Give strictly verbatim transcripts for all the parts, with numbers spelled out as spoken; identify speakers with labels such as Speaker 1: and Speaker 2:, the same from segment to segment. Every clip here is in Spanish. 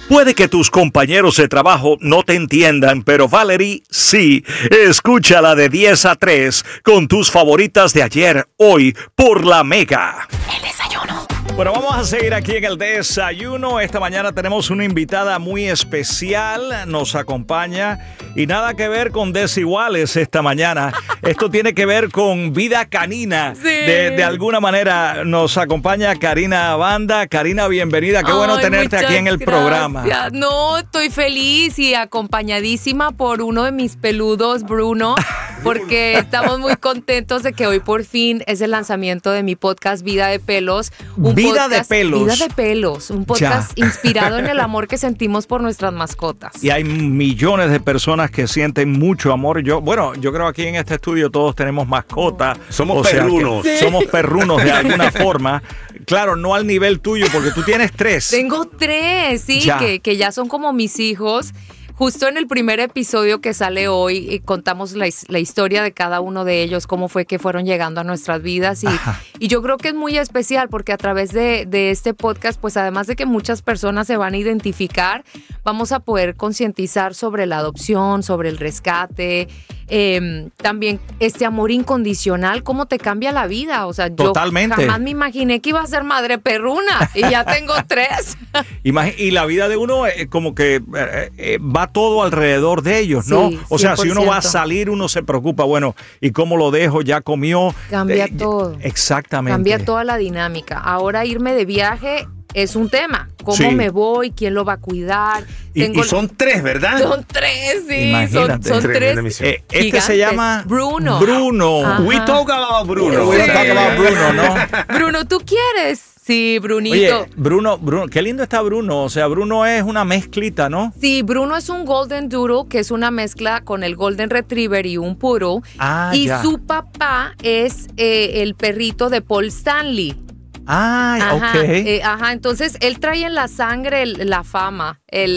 Speaker 1: Puede que tus compañeros de trabajo no te entiendan, pero Valerie sí. Escúchala de diez a tres con tus favoritas de ayer, hoy, por La Mega.
Speaker 2: El desayuno.
Speaker 1: Bueno, vamos a seguir aquí en el desayuno. Esta mañana tenemos una invitada muy especial. Nos acompaña y nada que ver con desiguales esta mañana. Esto tiene que ver con vida canina.
Speaker 2: Sí.
Speaker 1: De, de alguna manera nos acompaña Karina Banda. Karina, bienvenida. Qué bueno
Speaker 2: Ay,
Speaker 1: tenerte aquí en el
Speaker 2: muchas
Speaker 1: programa.
Speaker 2: gracias. No, estoy feliz y acompañadísima por uno de mis peludos, Bruno, porque estamos muy contentos de que hoy por fin es el lanzamiento de mi podcast Vida de Pelos. Un
Speaker 1: Vida
Speaker 2: podcast,
Speaker 1: de Pelos.
Speaker 2: Vida de Pelos, un podcast
Speaker 1: Ya.
Speaker 2: inspirado en el amor que sentimos por nuestras mascotas.
Speaker 1: Y hay millones de personas que sienten mucho amor. Yo, bueno, yo creo que aquí en este estudio todos tenemos mascotas.
Speaker 3: Somos
Speaker 1: o sea que
Speaker 3: perrunos.
Speaker 2: Sí.
Speaker 1: Somos perrunos de alguna forma. Claro, no al nivel tuyo, porque tú tienes tres.
Speaker 2: Tengo tres, sí,
Speaker 1: Ya.
Speaker 2: que, que ya son como mis hijos. Justo en el primer episodio que sale hoy, eh, contamos la, his- la historia de cada uno de ellos, cómo fue que fueron llegando a nuestras vidas. Y, y yo creo que es muy especial porque a través de, de este podcast, pues además de que muchas personas se van a identificar, vamos a poder concientizar sobre la adopción, sobre el rescate, eh, también este amor incondicional, cómo te cambia la vida. O sea,
Speaker 1: Totalmente.
Speaker 2: yo jamás me imaginé que iba a ser madre perruna y ya tengo tres.
Speaker 1: Imagi- Y la vida de uno eh, como que eh, eh, va todo alrededor de ellos, ¿no?
Speaker 2: Sí,
Speaker 1: O sea, si uno va a
Speaker 2: cien por ciento.
Speaker 1: salir, uno se preocupa, bueno, ¿y cómo lo dejo? ¿Ya comió?
Speaker 2: Cambia
Speaker 1: Eh,
Speaker 2: todo.
Speaker 1: Exactamente.
Speaker 2: Cambia toda la dinámica. Ahora irme de viaje es un tema. ¿Cómo
Speaker 1: Sí.
Speaker 2: me voy? ¿Quién lo va a cuidar?
Speaker 3: Y, y son tres, ¿verdad?
Speaker 2: son tres, sí. Son,
Speaker 1: Imagínate.
Speaker 2: son
Speaker 3: Tremenda
Speaker 2: tres.
Speaker 3: misión.
Speaker 1: Eh, este
Speaker 2: gigantes.
Speaker 1: se llama
Speaker 2: Bruno.
Speaker 1: Bruno.
Speaker 2: Ajá.
Speaker 3: We talk about Bruno.
Speaker 1: We
Speaker 2: Sí.
Speaker 1: talk about Bruno, ¿no?
Speaker 2: Bruno, ¿tú quieres? Sí, Brunito.
Speaker 1: Oye, Bruno, Bruno, qué lindo está Bruno. O sea, Bruno es una mezclita, ¿no?
Speaker 2: Sí, Bruno es un Golden Doodle, que es una mezcla con el Golden Retriever y un Poodle.
Speaker 1: Ah,
Speaker 2: y
Speaker 1: ya.
Speaker 2: su papá es eh, el perrito de Paul Stanley.
Speaker 1: Ay,
Speaker 2: Ajá,
Speaker 1: ok.
Speaker 2: eh, ajá, entonces él trae en la sangre el- la fama. El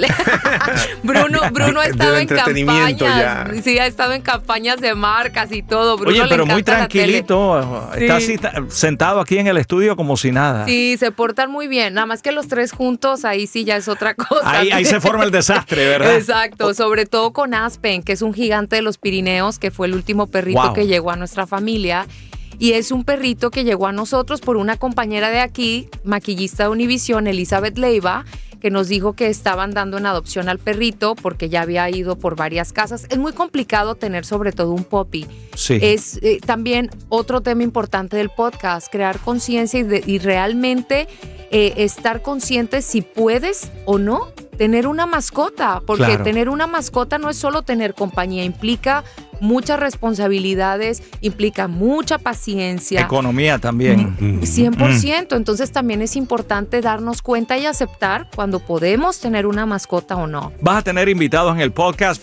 Speaker 2: Bruno, Bruno ha
Speaker 3: Del
Speaker 2: estado en
Speaker 3: entretenimiento
Speaker 2: campañas,
Speaker 3: ya.
Speaker 2: sí, ha estado en campañas de marcas y todo. Bruno
Speaker 1: Oye,
Speaker 2: le
Speaker 1: pero muy
Speaker 2: encanta la tele.
Speaker 1: tranquilito. Está
Speaker 2: Sí.
Speaker 1: así, ta- sentado aquí en el estudio como si nada.
Speaker 2: Sí, se portan muy bien. Nada más que los tres juntos, ahí sí ya es otra cosa.
Speaker 1: Ahí, ahí se forma el desastre, ¿verdad?
Speaker 2: Exacto, sobre todo con Aspen, que es un gigante de los Pirineos, que fue el último perrito
Speaker 1: Wow.
Speaker 2: que llegó a nuestra familia. Y es un perrito que llegó a nosotros por una compañera de aquí, maquillista de Univisión, Elizabeth Leiva, que nos dijo que estaban dando en adopción al perrito porque ya había ido por varias casas. Es muy complicado tener sobre todo un puppy.
Speaker 1: Sí.
Speaker 2: Es eh, también otro tema importante del podcast, crear conciencia y, de- y realmente eh, estar consciente si puedes o no tener una mascota, porque
Speaker 1: Claro.
Speaker 2: tener una mascota no es solo tener compañía, implica muchas responsabilidades, implica mucha paciencia.
Speaker 1: Economía también.
Speaker 2: cien por ciento. Entonces también es importante darnos cuenta y aceptar cuando podemos tener una mascota o no.
Speaker 1: Vas a tener invitados en el podcast.